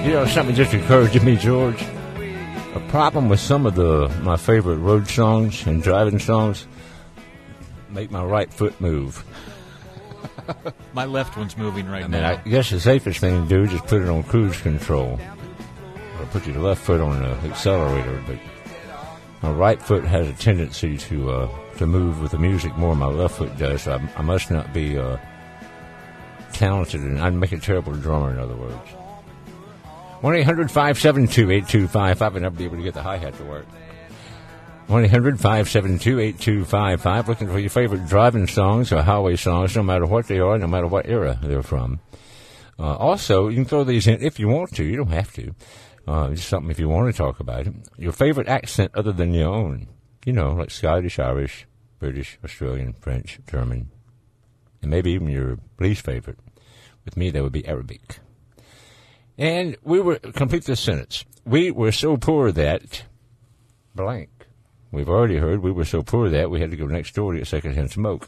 You know, something just occurred to me, George. A problem with some of my favorite road songs and driving songs make my right foot move. My left one's moving right now. I guess the safest thing to do is just put it on cruise control. Or put your left foot on the accelerator. But my right foot has a tendency to move with the music more than my left foot does. So I must not be talented, and I'd make a terrible drummer, in other words. 1-800-572-8255. I'd never be able to get the hi-hat to work. 1-800-572-8255. Looking for your favorite driving songs or highway songs, no matter what they are, no matter what era they're from. Also, you can throw these in if you want to. You don't have to. Just something if you want to talk about it. Your favorite accent other than your own. You know, like Scottish, Irish, British, Australian, French, German. And maybe even your least favorite. With me, that would be Arabic. And complete this sentence. We were so poor that blank. We've already heard we were so poor that we had to go next door to get secondhand smoke.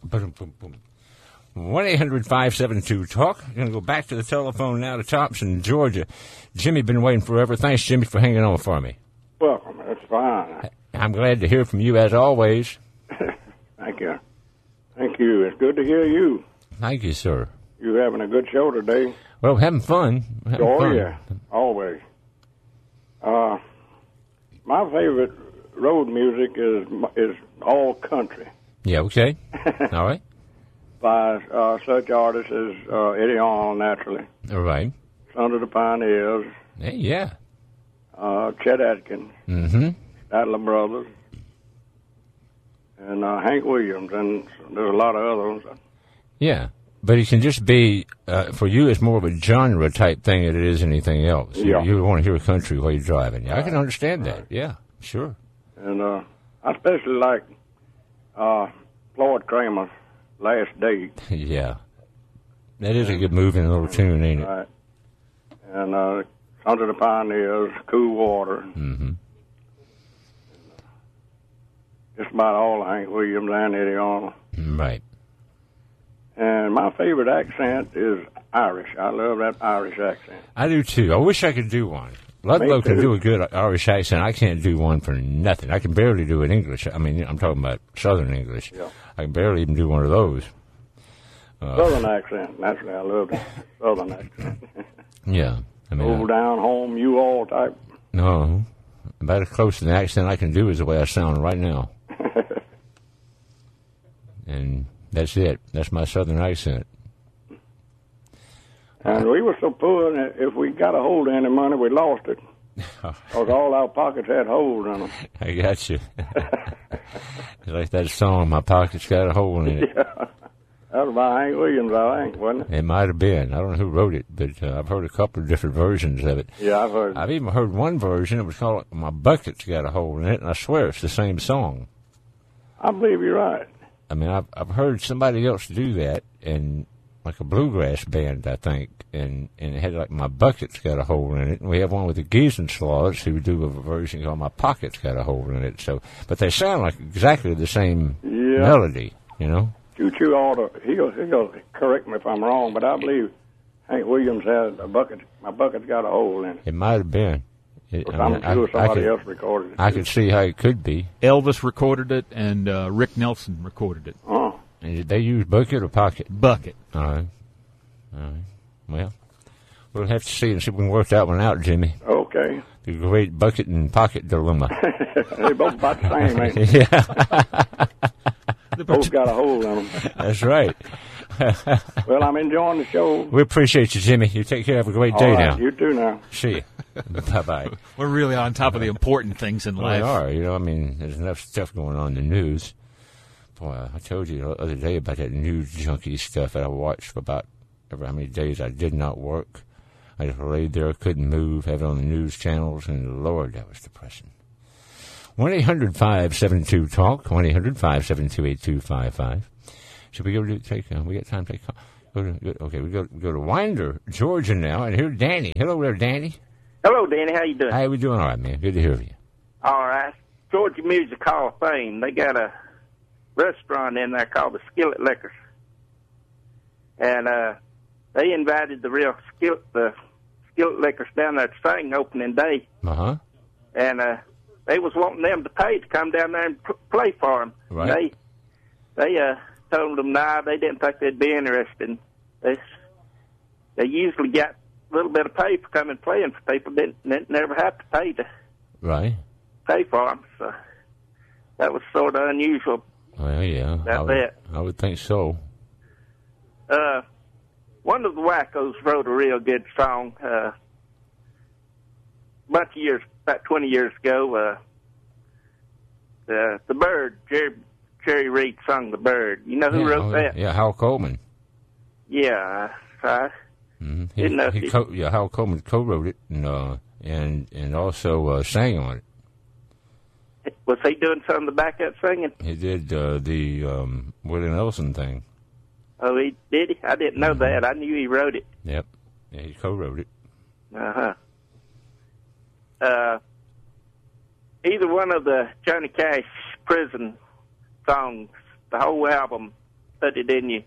1-800-572-TALK. I'm going to go back to the telephone now to Thompson, Georgia. Jimmy, been waiting forever. Thanks, Jimmy, for hanging on for me. Welcome. That's fine. I'm glad to hear from you, as always. Thank you. Thank you. It's good to hear you. Thank you, sir. You having a good show today? Well, having fun. Yeah, always. My favorite road music is all country. Yeah, okay. All right. By such artists as Eddie Arnold, naturally. All right. Sons of the Pioneers. Hey, yeah. Chet Atkins. Mm-hmm. Statler Brothers. And Hank Williams. And there's a lot of others. Yeah. But it can just be, for you, it's more of a genre type thing than it is anything else. Yeah. You want to hear country while you're driving. Yeah, I can understand that. Yeah, sure. And I especially like Floyd Kramer's Last Date. Yeah. That is a good moving little tune, ain't it? Right. And Sons of the Pioneers, Cool Water. Mm-hmm. Just about all of Hank Williams and Eddie Arnold. Right. And my favorite accent is Irish. I love that Irish accent. I do, too. I wish I could do one. Ludlow can do a good Irish accent. I can't do one for nothing. I can barely do it in English. I mean, I'm talking about Southern English. Yeah. I can barely even do one of those. Southern accent. Naturally, I love the Southern accent. Yeah. I mean, Old down home, you all type. No. About as close to the accent I can do is the way I sound right now. And that's it. That's my Southern accent. And we were so poor that if we got a hold of any money, we lost it. Because all our pockets had holes in them. I got you. It's like that song, My Pocket's Got a Hole in It. Yeah. That was by Hank Williams, I think, wasn't it? It might have been. I don't know who wrote it, but I've heard a couple of different versions of it. Yeah, I've heard. I've even heard one version. It was called My Bucket's Got a Hole in It, and I swear it's the same song. I believe you're right. I mean, I've heard somebody else do that, and like a bluegrass band, I think, and it had like My Bucket's Got a Hole in It, and we have one with the Giesenslaws who do a version called My Pocket's Got a Hole in It. So, but they sound like exactly the same melody, you know. Choo-Choo ought to, he'll correct me if I'm wrong, but I believe Hank Williams had My Bucket's Got a Hole in it. It might have been. I'm sure somebody else recorded it. I could see how it could be. Elvis recorded it, and Rick Nelson recorded it. Oh. And did they use Bucket or Pocket? Bucket. All right. Well, we'll have to see and see if we can work that one out, Jimmy. Okay. The great Bucket and Pocket dilemma. They both about the same, ain't they? Yeah. They both got a hole in them. That's right. Well, I'm enjoying the show. We appreciate you, Jimmy. You take care. Have a great day now. You too now. See you. Bye-bye. We're really on top of the important things in life. We are. You know, I mean, there's enough stuff going on in the news. Boy, I told you the other day about that news junkie stuff that I watched for about how many days I did not work. I just laid there, couldn't move, have it on the news channels, and Lord, that was depressing. 1-800-572-TALK, 1-800-572-8255. Should we go to take? We got time to take. Okay, we go to Winder, Georgia now, and here's Danny. Hello there, Danny. Hello, Danny. How you doing? How we doing? All right, man. Good to hear you. All right. Georgia Music Hall of Fame. They got a restaurant in there called the Skillet Liquors, and they invited the skillet lickers down there to sing opening day. Uh-huh. And they was wanting them to pay to come down there and play for them. Right. They told them, nah, they didn't think they'd be interested. They usually got a little bit of pay for coming playing for people. Didn't never have to pay to pay for them. So that was sort of unusual. Well, yeah. I would think so. One of the Wackos wrote a real good song a bunch of years, about 20 years ago. The Bird, Jerry Reed sung The Bird. You know who wrote that? Yeah, Hal Coleman. Yeah, I didn't know. Hal Coleman co-wrote it and also sang on it. Was he doing some of the backup singing? He did the Willie Nelson thing. Oh, he did? I didn't know that. I knew he wrote it. Yep. Yeah, he co-wrote it. Uh-huh. Either one of the Johnny Cash prison songs, the whole album, put it in your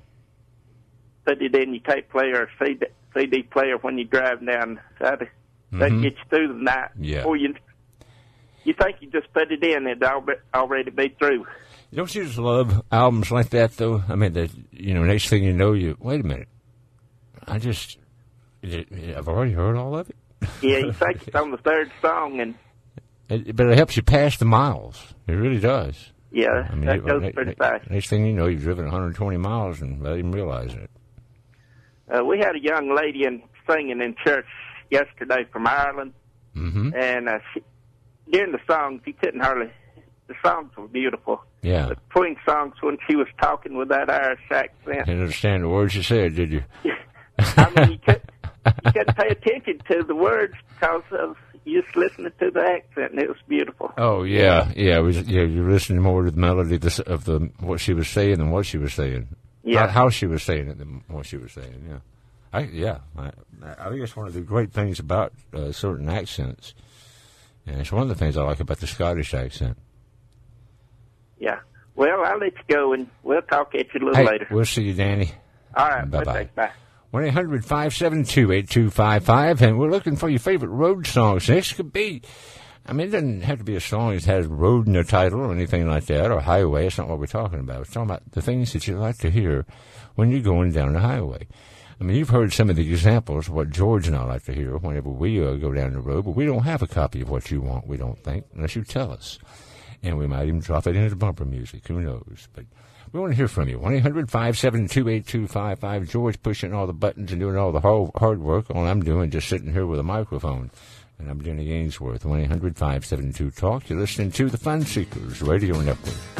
tape player or CD player when you're driving down. That gets you through the night. Yeah. Or you think you just put it in, it'd already be through. Don't you just love albums like that, though? I mean, next thing you know, wait a minute. I've already heard all of it. Yeah, you think it's on the third song, but it helps you pass the miles. It really does. Yeah, that goes pretty fast. Next thing you know, you've driven 120 miles and not even realizing it. We had a young lady singing in church yesterday from Ireland, and during the songs, you couldn't hardly. The songs were beautiful. Yeah. But between songs, when she was talking with that Irish accent, didn't understand the words you said, did you? I mean, you couldn't pay attention to the words because of you just listening to the accent, and it was beautiful. Oh yeah. You're listening more to the melody of what she was saying than what she was saying. Yeah. Not how she was saying it than what she was saying. Yeah. I think it's one of the great things about certain accents, and it's one of the things I like about the Scottish accent. Yeah. Well, I'll let you go, and we'll talk at you a little later. We'll see you, Danny. All right. Bye-bye. Bye. 1-800-572-8255, and we're looking for your favorite road songs. This could be, it doesn't have to be a song that has road in the title or anything like that, or highway. It's not what we're talking about. We're talking about the things that you like to hear when you're going down the highway. You've heard some of the examples of what George and I like to hear whenever we go down the road, but we don't have a copy of what you want, we don't think, unless you tell us. And we might even drop it into bumper music. Who knows? But we want to hear from you. 1-800-572-8255. George pushing all the buttons and doing all the hard work. All I'm doing just sitting here with a microphone. And I'm Denny Ainsworth. 1-800-572-TALK. You're listening to the Fun Seekers Radio Network.